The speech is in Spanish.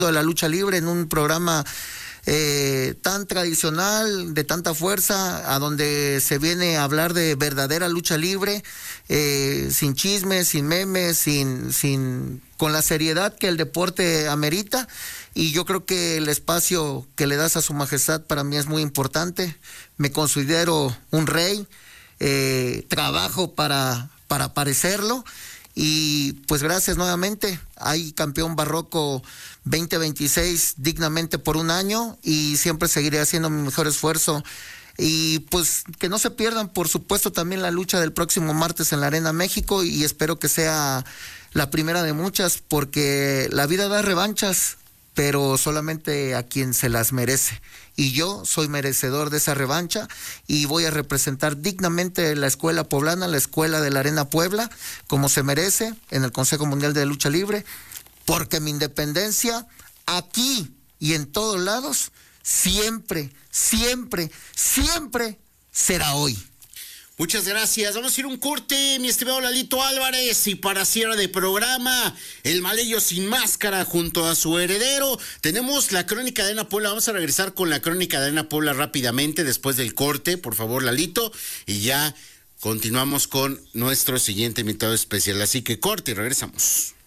de la lucha libre en un programa tan tradicional, de tanta fuerza, a donde se viene a hablar de verdadera lucha libre, sin chismes, sin memes, con la seriedad que el deporte amerita. Y yo creo que el espacio que le das a su majestad para mí es muy importante. Me considero un rey, trabajo para parecerlo. Y pues gracias nuevamente. Hay campeón barroco 2026 dignamente por un año, y siempre seguiré haciendo mi mejor esfuerzo. Y pues que no se pierdan, por supuesto, también la lucha del próximo martes en la Arena México, y espero que sea la primera de muchas, porque la vida da revanchas, pero solamente a quien se las merece. Y yo soy merecedor de esa revancha, y voy a representar dignamente la escuela poblana, la escuela de la Arena Puebla, como se merece en el Consejo Mundial de Lucha Libre, porque mi independencia aquí y en todos lados siempre, siempre, siempre será hoy. Muchas gracias. Vamos a ir un corte, mi estimado Lalito Álvarez, y para cierre de programa, el Maleyo sin máscara junto a su heredero. Tenemos la Crónica de Arena Puebla. Vamos a regresar con la Crónica de Arena Puebla rápidamente después del corte, por favor, Lalito, y ya continuamos con nuestro siguiente invitado especial. Así que corte y regresamos.